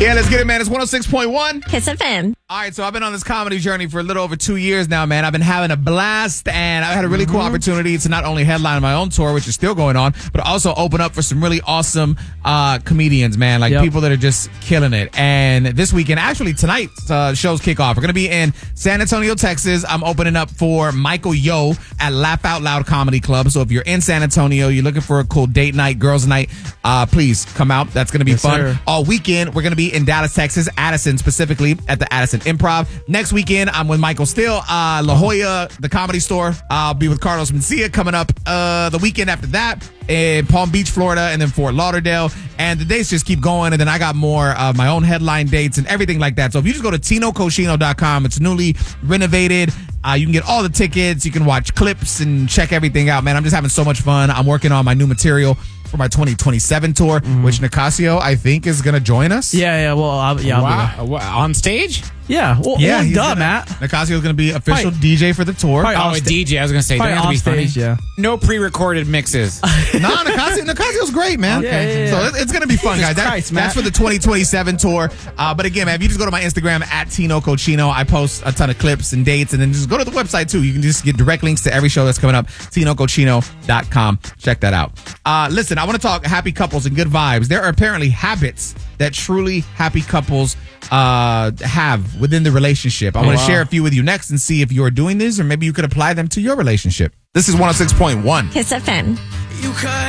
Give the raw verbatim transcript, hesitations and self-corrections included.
Yeah, let's get it, man. It's one oh six point one. Kiss F M. All right, so I've been on this comedy journey for a little over two years now, man. I've been having a blast, and I've had a really cool opportunity to not only headline my own tour, which is still going on, but also open up for some really awesome uh, comedians, man, like Yep. people that are just killing it. And this weekend, actually tonight, uh, shows kick off. We're going to be in San Antonio, Texas. I'm opening up for Michael Yo at Laugh Out Loud Comedy Club. So if you're in San Antonio, you're looking for a cool date night, girls night, uh, please come out. That's going to be Yes, fun. sir. All weekend, we're going to be in Dallas, Texas, Addison specifically, at the Addison Improv. Next weekend, I'm with Michael Still, uh, La Jolla, the Comedy Store. I'll be with Carlos Mencia coming up uh, the weekend after that in Palm Beach, Florida, and then Fort Lauderdale. And the dates just keep going. And then I got more of my own headline dates and everything like that. So if you just go to tino cochino dot com, it's newly renovated. Uh, you can get all the tickets. You can watch clips and check everything out, man. I'm just having so much fun. I'm working on my new material for my twenty twenty-seven tour, Mm-hmm. which Nicasio, I think, is going to join us. Yeah, yeah. Well, I'll, yeah, I'll Wow. What, on stage? be there. Yeah. Well, Yeah, well, he's duh, gonna, Matt. Nicasio is going to be official Probably- D J for the tour. probably Oh, off a sta- D J. I was going to say, don't Probably have to be off funny. stage, yeah. No pre-recorded mixes. No, Nicasio, Nicasio's great, man. Yeah, yeah, yeah. So it- it's going to be fun, guys. That- Christ, Matt. that's for the twenty twenty-seven tour. Uh, but again, man, if you just go to my Instagram at Tino Cochino, I post a ton of clips and dates, and then just go to the website too. You can just get direct links to every show that's coming up. tino cochino dot com. Check that out. Uh, listen, I want to talk happy couples and good vibes. There are apparently habits that truly happy couples uh, have within the relationship. I want to wow. share a few with you next and see if you're doing these, or maybe you could apply them to your relationship. This is one oh six point one. Kiss F M.